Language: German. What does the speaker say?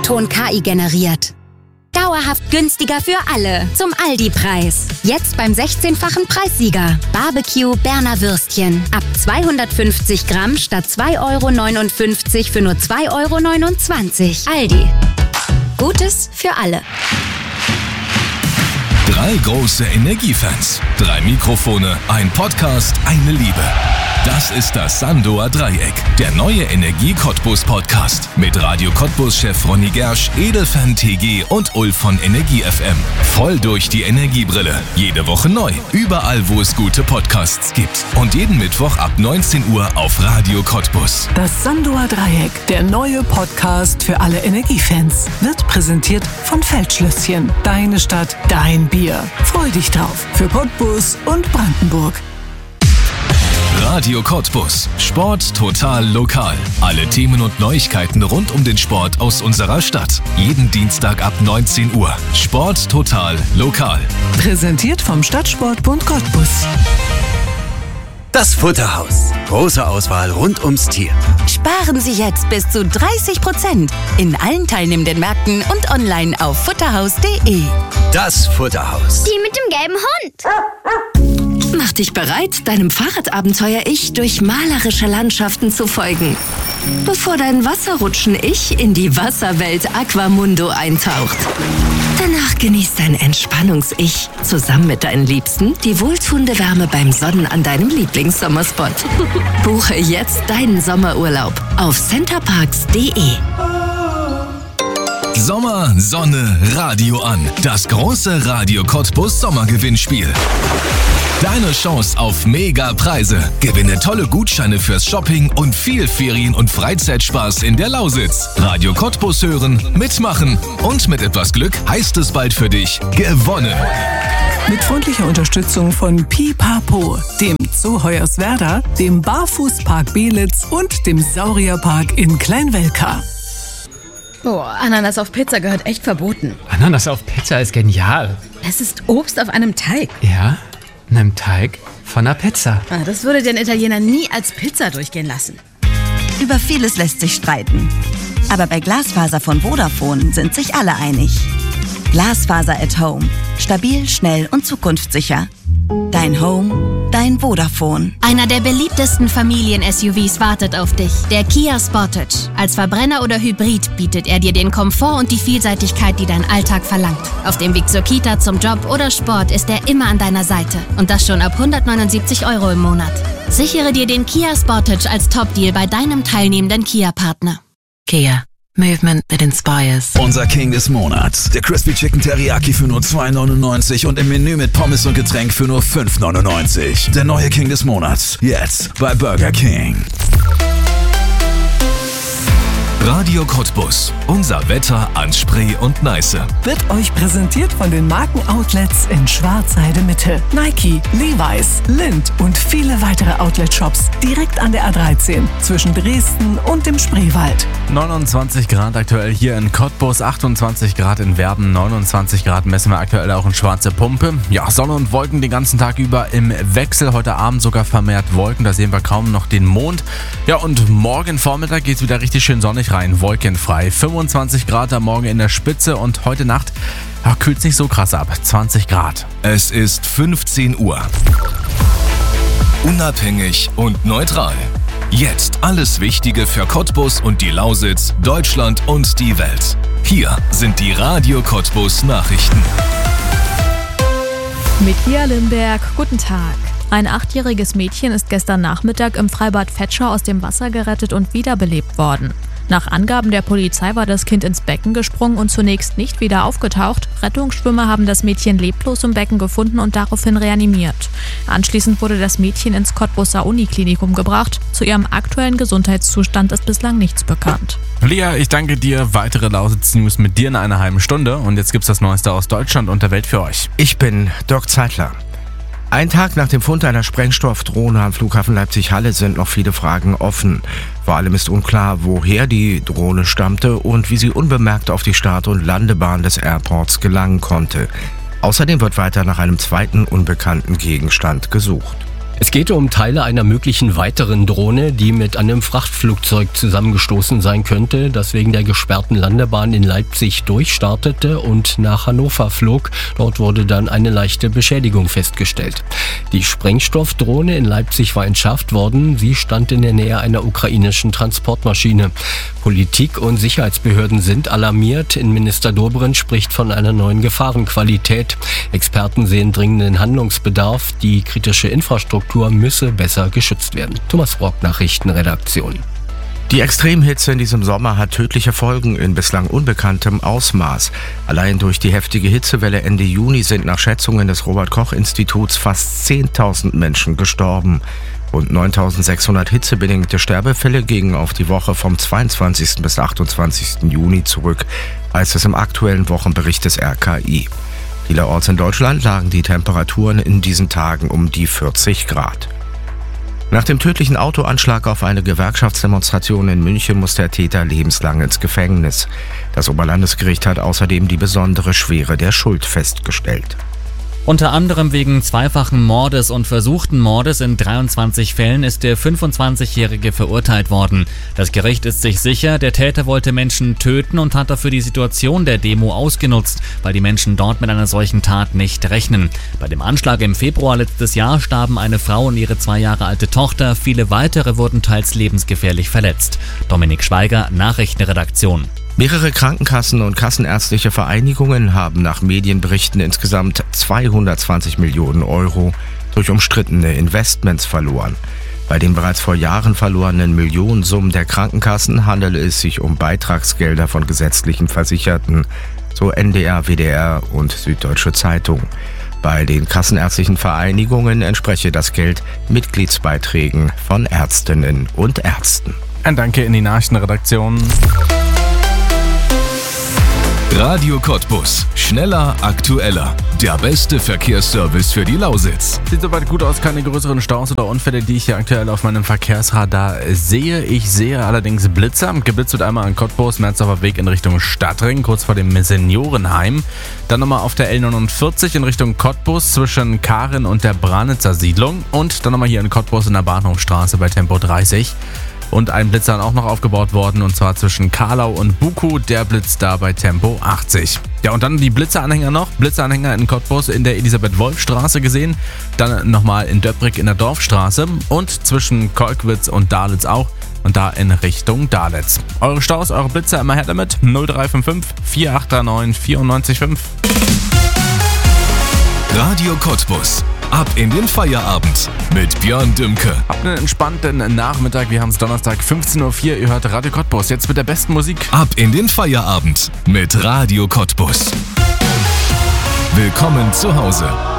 Ton KI generiert. Dauerhaft günstiger für alle. Zum Aldi-Preis. Jetzt beim 16-fachen Preissieger. Barbecue Berner Würstchen. Ab 250 Gramm statt 2,59 € für nur 2,29 €. Aldi. Gutes für alle. 3 große Energiefans, 3 Mikrofone, ein Podcast, eine Liebe. Das ist das Sandoer Dreieck, der neue Energie-Cottbus-Podcast mit Radio Cottbus-Chef Ronny Gersch, Edelfan TG und Ulf von Energie FM. Voll durch die Energiebrille. Jede Woche neu, überall wo es gute Podcasts gibt. Und jeden Mittwoch ab 19 Uhr auf Radio Cottbus. Das Sandoer Dreieck, der neue Podcast für alle Energiefans, wird präsentiert von Feldschlösschen. Deine Stadt, dein Bier. Freu dich drauf für Cottbus und Brandenburg. Radio Cottbus. Sport total lokal. Alle Themen und Neuigkeiten rund um den Sport aus unserer Stadt. Jeden Dienstag ab 19 Uhr. Sport total lokal. Präsentiert vom Stadtsportbund Cottbus. Das Futterhaus. Große Auswahl rund ums Tier. Sparen Sie jetzt bis zu 30% in allen teilnehmenden Märkten und online auf futterhaus.de. Das Futterhaus. Die mit dem gelben Hund. Mach dich bereit, deinem Fahrradabenteuer-Ich durch malerische Landschaften zu folgen, bevor dein Wasserrutschen-Ich in die Wasserwelt Aquamundo eintaucht. Danach genießt dein Entspannungs-Ich zusammen mit deinen Liebsten die wohltuende Wärme beim Sonnen an deinem Lieblingssommerspot. Buche jetzt deinen Sommerurlaub auf centerparks.de. Sommer, Sonne, Radio an. Das große Radio Cottbus Sommergewinnspiel. Deine Chance auf Mega-Preise. Gewinne tolle Gutscheine fürs Shopping und viel Ferien- und Freizeitspaß in der Lausitz. Radio Cottbus hören, mitmachen und mit etwas Glück heißt es bald für dich gewonnen. Mit freundlicher Unterstützung von Pipapo, dem Zoo Hoyerswerda, dem Barfußpark Belitz und dem Saurierpark in Kleinwelka. Oh, Ananas auf Pizza gehört echt verboten. Ananas auf Pizza ist genial. Es ist Obst auf einem Teig. Ja, einem Teig von einer Pizza. Das würde den Italiener nie als Pizza durchgehen lassen. Über vieles lässt sich streiten. Aber bei Glasfaser von Vodafone sind sich alle einig. Glasfaser at Home. Stabil, schnell und zukunftssicher. Dein Home, dein Vodafone. Einer der beliebtesten Familien-SUVs wartet auf dich. Der Kia Sportage. Als Verbrenner oder Hybrid bietet er dir den Komfort und die Vielseitigkeit, die dein Alltag verlangt. Auf dem Weg zur Kita, zum Job oder Sport ist er immer an deiner Seite. Und das schon ab 179 € im Monat. Sichere dir den Kia Sportage als Top-Deal bei deinem teilnehmenden Kia-Partner. Kia. Movement that inspires. Unser King des Monats. Der Crispy Chicken Teriyaki für nur 2,99 und im Menü mit Pommes und Getränk für nur 5,99. Der neue King des Monats. Jetzt bei Burger King. Radio Cottbus. Unser Wetter an Spree und Neiße. Wird euch präsentiert von den Markenoutlets in Schwarzheide Mitte. Nike, Levi's, Lindt und viele weitere Outlet-Shops direkt an der A13 zwischen Dresden und dem Spreewald. 29 Grad aktuell hier in Cottbus, 28 Grad in Werden, 29 Grad messen wir aktuell auch in Schwarze Pumpe. Ja, Sonne und Wolken den ganzen Tag über im Wechsel. Heute Abend sogar vermehrt Wolken, da sehen wir kaum noch den Mond. Ja, und morgen Vormittag geht es wieder richtig schön sonnig rein, wolkenfrei. 25 Grad am Morgen in der Spitze und heute Nacht kühlt es nicht so krass ab, 20 Grad. Es ist 15 Uhr. Unabhängig und neutral. Jetzt alles Wichtige für Cottbus und die Lausitz, Deutschland und die Welt. Hier sind die Radio Cottbus Nachrichten. Mit Pia Limberg, guten Tag. Ein 8-jähriges Mädchen ist gestern Nachmittag im Freibad Vetschau aus dem Wasser gerettet und wiederbelebt worden. Nach Angaben der Polizei war das Kind ins Becken gesprungen und zunächst nicht wieder aufgetaucht. Rettungsschwimmer haben das Mädchen leblos im Becken gefunden und daraufhin reanimiert. Anschließend wurde das Mädchen ins Cottbuser Uniklinikum gebracht. Zu ihrem aktuellen Gesundheitszustand ist bislang nichts bekannt. Lea, ich danke dir. Weitere Lausitz-News mit dir in einer halben Stunde. Und jetzt gibt's das Neueste aus Deutschland und der Welt für euch. Ich bin Dirk Zeitler. Ein Tag nach dem Fund einer Sprengstoffdrohne am Flughafen Leipzig-Halle sind noch viele Fragen offen. Vor allem ist unklar, woher die Drohne stammte und wie sie unbemerkt auf die Start- und Landebahn des Airports gelangen konnte. Außerdem wird weiter nach einem zweiten unbekannten Gegenstand gesucht. Es geht um Teile einer möglichen weiteren Drohne, die mit einem Frachtflugzeug zusammengestoßen sein könnte, das wegen der gesperrten Landebahn in Leipzig durchstartete und nach Hannover flog. Dort wurde dann eine leichte Beschädigung festgestellt. Die Sprengstoffdrohne in Leipzig war entschärft worden. Sie stand in der Nähe einer ukrainischen Transportmaschine. Politik und Sicherheitsbehörden sind alarmiert. Innenminister Dobrindt spricht von einer neuen Gefahrenqualität. Experten sehen dringenden Handlungsbedarf. Die kritische Infrastruktur müsse besser geschützt werden. Thomas Brock, Nachrichtenredaktion. Die Extremhitze in diesem Sommer hat tödliche Folgen in bislang unbekanntem Ausmaß. Allein durch die heftige Hitzewelle Ende Juni sind nach Schätzungen des Robert-Koch-Instituts fast 10.000 Menschen gestorben. Rund 9.600 hitzebedingte Sterbefälle gingen auf die Woche vom 22. bis 28. Juni zurück, heißt es im aktuellen Wochenbericht des RKI. Vielerorts in Deutschland lagen die Temperaturen in diesen Tagen um die 40 Grad. Nach dem tödlichen Autoanschlag auf eine Gewerkschaftsdemonstration in München muss der Täter lebenslang ins Gefängnis. Das Oberlandesgericht hat außerdem die besondere Schwere der Schuld festgestellt. Unter anderem wegen zweifachen Mordes und versuchten Mordes in 23 Fällen ist der 25-Jährige verurteilt worden. Das Gericht ist sich sicher, der Täter wollte Menschen töten und hat dafür die Situation der Demo ausgenutzt, weil die Menschen dort mit einer solchen Tat nicht rechnen. Bei dem Anschlag im Februar letztes Jahr starben eine Frau und ihre 2 Jahre alte Tochter. Viele weitere wurden teils lebensgefährlich verletzt. Dominik Schweiger, Nachrichtenredaktion. Mehrere Krankenkassen und kassenärztliche Vereinigungen haben nach Medienberichten insgesamt 220 Millionen Euro durch umstrittene Investments verloren. Bei den bereits vor Jahren verlorenen Millionensummen der Krankenkassen handele es sich um Beitragsgelder von gesetzlichen Versicherten, so NDR, WDR und Süddeutsche Zeitung. Bei den kassenärztlichen Vereinigungen entspreche das Geld Mitgliedsbeiträgen von Ärztinnen und Ärzten. Ein Danke in die Nachrichtenredaktion. Radio Cottbus. Schneller, aktueller. Der beste Verkehrsservice für die Lausitz. Sieht soweit gut aus, keine größeren Staus oder Unfälle, die ich hier aktuell auf meinem Verkehrsradar sehe. Ich sehe allerdings Blitzer. Geblitzt wird einmal an Cottbus, Merzdorfer Weg in Richtung Stadtring, kurz vor dem Seniorenheim. Dann nochmal auf der L49 in Richtung Cottbus zwischen Karin und der Branitzer Siedlung. Und dann nochmal hier in Cottbus in der Bahnhofstraße bei Tempo 30. Und ein Blitzer auch noch aufgebaut worden, und zwar zwischen Karlau und Buku, der Blitz da bei Tempo 80. Ja, und dann die Blitzeranhänger noch. Blitzeranhänger in Cottbus in der Elisabeth-Wolf-Straße gesehen. Dann nochmal in Döbrig in der Dorfstraße und zwischen Kolkwitz und Dahletz auch. Und da in Richtung Dahletz. Eure Staus, eure Blitzer, immer her damit. 0355 4839 945. Radio Cottbus. Ab in den Feierabend mit Björn Dümke. Habt einen entspannten Nachmittag. Wir haben es Donnerstag 15.04 Uhr. Ihr hört Radio Cottbus. Jetzt mit der besten Musik. Ab in den Feierabend mit Radio Cottbus. Willkommen zu Hause.